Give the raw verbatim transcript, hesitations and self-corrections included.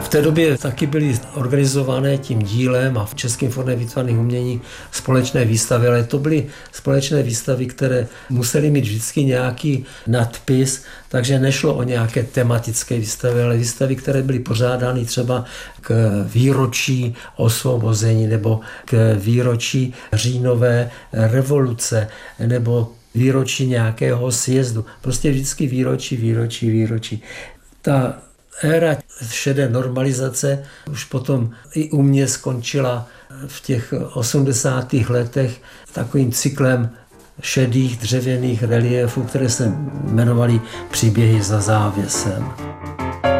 V té době taky byly organizované tím dílem a v Českém fondem výtvarných umění společné výstavy, ale to byly společné výstavy, které musely mít vždycky nějaký nadpis, takže nešlo o nějaké tematické výstavy, ale výstavy, které byly pořádány třeba k výročí osvobození nebo k výročí říjnové revoluce nebo výročí nějakého sjezdu. Prostě vždycky výročí, výročí, výročí. Ta éra šedé normalizace už potom i u mě skončila v těch osmdesátých letech takovým cyklem šedých dřevěných reliéfů, které se jmenovaly Příběhy za závěsem.